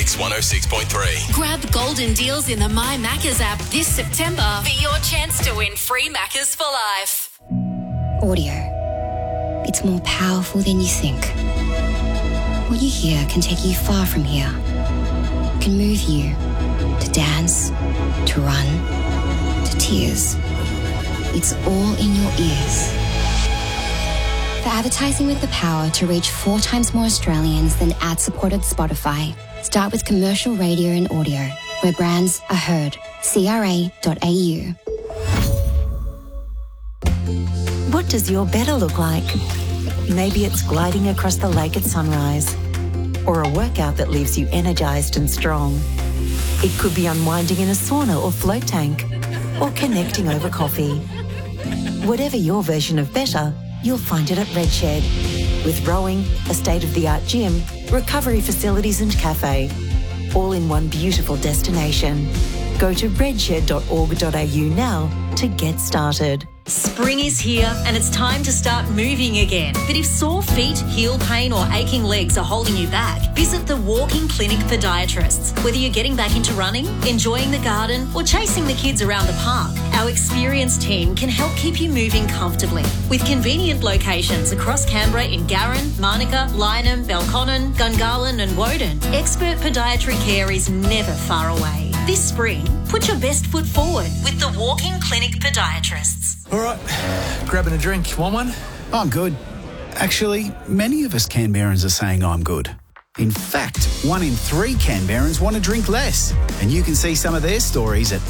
Mix 106.3. Grab golden deals in the My Maccas app this September for your chance to win free Maccas for life. Audio. It's more powerful than you think. What you hear can take you far from here. Can move you to dance, to run, to tears. It's all in your ears. For advertising with the power to reach 4 times more Australians than ad-supported Spotify, start with commercial radio and audio, where brands are heard. CRA.au. What does your better look like? Maybe it's gliding across the lake at sunrise, or a workout that leaves you energised and strong. It could be unwinding in a sauna or float tank, or connecting over coffee. Whatever your version of better, you'll find it at Redshed. With rowing, a state-of-the-art gym, recovery facilities and cafe, all in one beautiful destination. Go to redshed.org.au now to get started. Spring is here and it's time to start moving again. But if sore feet, heel pain or aching legs are holding you back, visit the Walking Clinic Podiatrists. Whether you're getting back into running, enjoying the garden or chasing the kids around the park, our experienced team can help keep you moving comfortably. With convenient locations across Canberra in Garran, Marnica, Lyneham, Belconnen, Gungahlin and Woden, expert podiatry care is never far away. This spring, put your best foot forward with the Walking Clinic Podiatrists. All right, grabbing a drink. Want one? I'm good. Actually, many of us Canberrans are saying I'm good. In fact, 1 in 3 Canberrans want to drink less. And you can see some of their stories at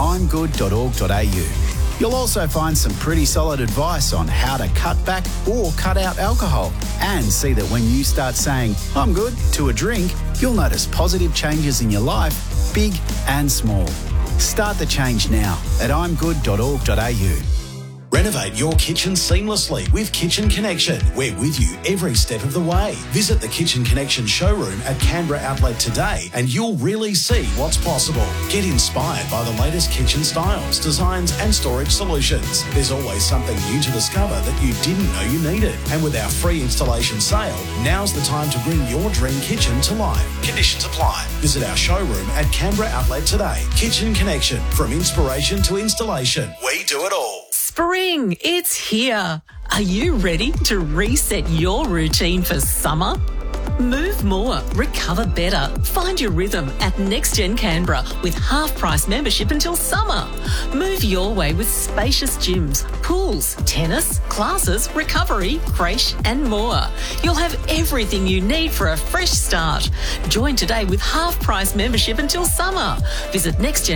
imgood.org.au. You'll also find some pretty solid advice on how to cut back or cut out alcohol. And see that when you start saying, I'm good, to a drink, you'll notice positive changes in your life, big and small. Start the change now at imgood.org.au. Renovate your kitchen seamlessly with Kitchen Connection. We're with you every step of the way. Visit the Kitchen Connection showroom at Canberra Outlet today and you'll really see what's possible. Get inspired by the latest kitchen styles, designs and storage solutions. There's always something new to discover that you didn't know you needed. And with our free installation sale, now's the time to bring your dream kitchen to life. Conditions apply. Visit our showroom at Canberra Outlet today. Kitchen Connection. From inspiration to installation, we do it all. Spring, it's here. Are you ready to reset your routine for summer? Move more, recover better. Find your rhythm at NextGen Canberra with half-price membership until summer. Move your way with spacious gyms, pools, tennis, classes, recovery, creche and more. You'll have everything you need for a fresh start. Join today with half-price membership until summer. Visit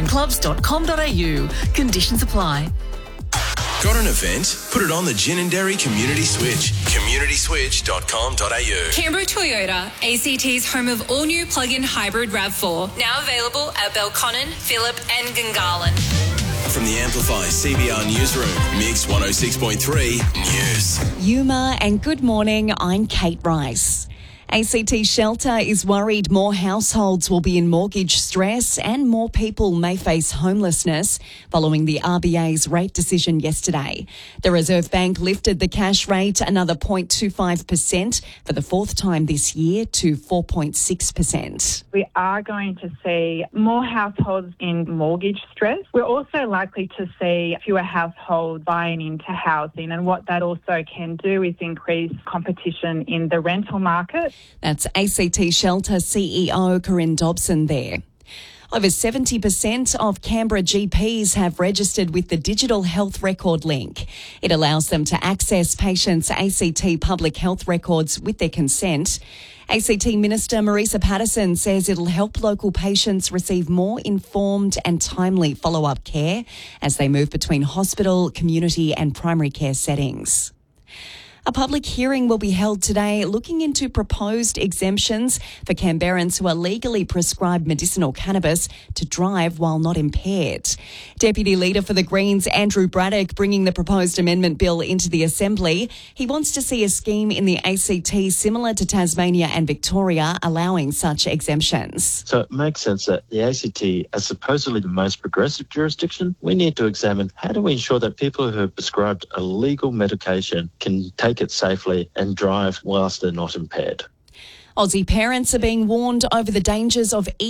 nextgenclubs.com.au. Conditions apply. Got an event? Put it on the Gin and Dairy Community Switch. communityswitch.com.au. Canberra Toyota, ACT's home of all-new plug-in hybrid RAV4, now available at Belconnen, Phillip and Gungahlin. From the Amplify CBR Newsroom, Mix 106.3 News. Yuma and good morning, I'm Kate Rice. ACT Shelter is worried more households will be in mortgage stress and more people may face homelessness following the RBA's rate decision yesterday. The Reserve Bank lifted the cash rate another 0.25% for the 4th time this year to 4.6%. We are going to see more households in mortgage stress. We're also likely to see fewer households buying into housing, and what that also can do is increase competition in the rental market. That's ACT Shelter CEO Corinne Dobson there. Over 70% of Canberra GPs have registered with the Digital Health Record Link. It allows them to access patients' ACT public health records with their consent. ACT Minister Marisa Patterson says it'll help local patients receive more informed and timely follow-up care as they move between hospital, community and primary care settings. A public hearing will be held today looking into proposed exemptions for Canberrans who are legally prescribed medicinal cannabis to drive while not impaired. Deputy Leader for the Greens, Andrew Braddock, bringing the proposed amendment bill into the Assembly. He wants to see a scheme in the ACT similar to Tasmania and Victoria allowing such exemptions. So it makes sense that the ACT, as supposedly the most progressive jurisdiction, we need to examine how do we ensure that people who are prescribed a legal medication can take it safely and drive whilst they're not impaired. Aussie parents are being warned over the dangers of